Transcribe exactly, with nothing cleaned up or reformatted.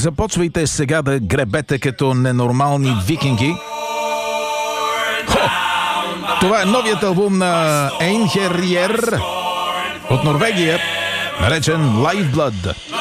Започвайте сега да гребете като ненормални викинги. Хо! Това е новият албум на Einherjar от Норвегия, наречен Lifeblood.